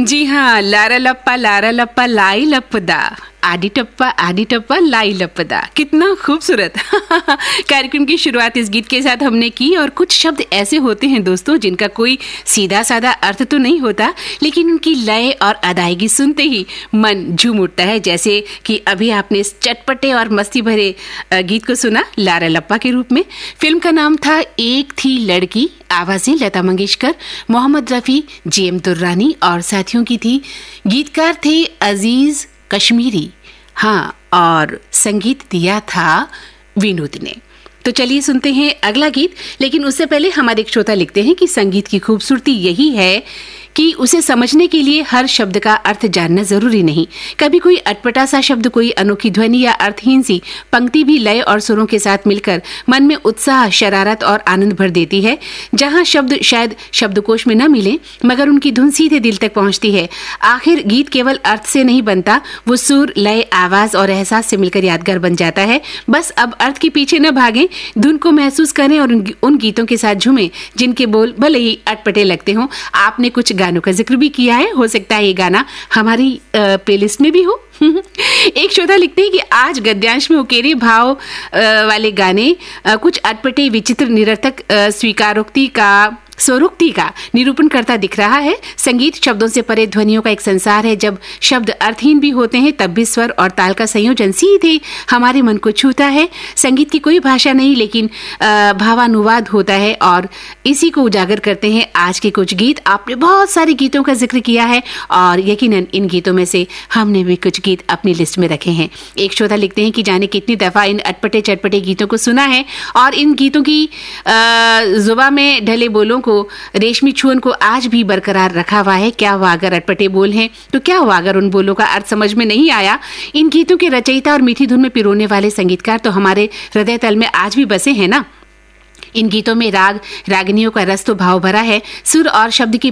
जी हाँ, लारा लप्पा लाई लपदा, आडी टप्पा लाई लपदा। कितना खूबसूरत कार्यक्रम की शुरुआत इस गीत के साथ हमने की। और कुछ शब्द ऐसे होते हैं दोस्तों जिनका कोई सीधा साधा अर्थ तो नहीं होता, लेकिन उनकी लय और अदायगी सुनते ही मन झूम उठता है। जैसे कि अभी आपने इस चटपटे और मस्ती भरे गीत को सुना लारा लप्पा के रूप में। फिल्म का नाम था एक थी लड़की, आवाजें लता मंगेशकर, मोहम्मद रफी, JM दुर्रानी और साथियों की थी। गीतकार थे अजीज कश्मीरी, हाँ, और संगीत दिया था विनोद ने। तो चलिए सुनते हैं अगला गीत। लेकिन उससे पहले हमारे एक श्रोता लिखते हैं कि संगीत की खूबसूरती यही है कि उसे समझने के लिए हर शब्द का अर्थ जानना जरूरी नहीं। कभी कोई अटपटा सा शब्द, कोई अनोखी ध्वनि या अर्थहीन सी पंक्ति भी लय और सुरों के साथ मिलकर मन में उत्साह, शरारत और आनंद भर देती है। जहां शब्द शायद शब्दकोश में न मिले, मगर उनकी धुन सीधे दिल तक पहुंचती है। आखिर गीत केवल अर्थ से नहीं बनता, वो सुर, लय, आवाज और एहसास से मिलकर यादगार बन जाता है। बस अब अर्थ के पीछे न भागें, धुन को महसूस करें और उन गीतों के साथ झूमें जिनके बोल भले ही अटपटे लगते हों। आपने कुछ गानों का जिक्र भी किया है, हो सकता है ये गाना हमारी प्लेलिस्ट में भी हो। एक श्रोता लिखते हैं कि आज गद्यांश में उकेरे भाव वाले गाने कुछ अटपटे, विचित्र, निरर्थक स्वरोक्ति का निरूपण करता दिख रहा है। संगीत शब्दों से परे ध्वनियों का एक संसार है। जब शब्द अर्थहीन भी होते हैं तब भी स्वर और ताल का संयोजन सीधे हमारे मन को छूता है। संगीत की कोई भाषा नहीं, लेकिन भावानुवाद होता है और इसी को उजागर करते हैं आज के कुछ गीत। आपने बहुत सारे गीतों का जिक्र किया है और यकीनन इन गीतों में से हमने भी कुछ गीत अपनी लिस्ट में रखे हैं। एक श्रोता लिखते हैं कि जाने कितनी दफा इन अटपटे चटपटे गीतों को सुना है और इन गीतों की जुबान में ढले बोलों को, रेशमी छुअन को आज भी बरकरार रखा हुआ है। क्या हुआ अगर अटपटे बोल हैं तो क्या हुआ अगर उन बोलों का अर्थ समझ में नहीं आया। इन गीतों के रचयिता और मीठी धुन में पिरोने वाले संगीतकार तो हमारे हृदय तल में आज भी बसे हैं ना। इन गीतों में राग, रागिनियों का रस तो भाव भरा है। सुर और शब्द की